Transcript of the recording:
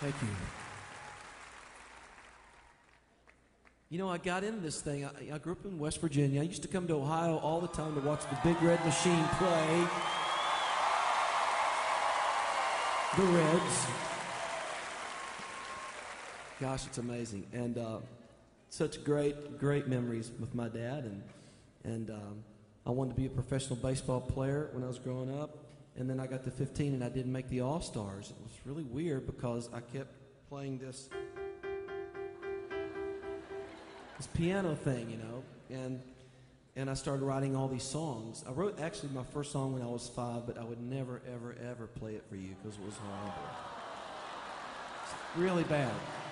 Thank you. You know, I got into this thing. I grew up in West Virginia. I used to come to Ohio all the time to watch the Big Red Machine play. The Reds. Gosh, it's amazing. And such great memories with my dad. And I wanted to be a professional baseball player when I was growing up. And then I got to 15 and I didn't make the All-Stars. It was really weird because I kept playing this piano thing, you know, and I started writing all these songs. I wrote actually my first song when I was 5, but I would never, ever, ever play it for you because it was horrible. It's really bad.